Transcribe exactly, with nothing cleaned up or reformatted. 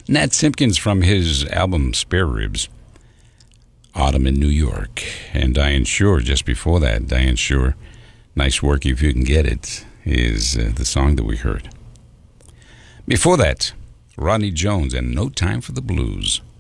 Nat Simpkins from his album Spare Ribs, Autumn in New York. And Diane Shore just before that. Diane Shore, Nice Work If You Can Get It, is uh, the song that we heard. Before that, Rodney Jones and No Time for the Blues.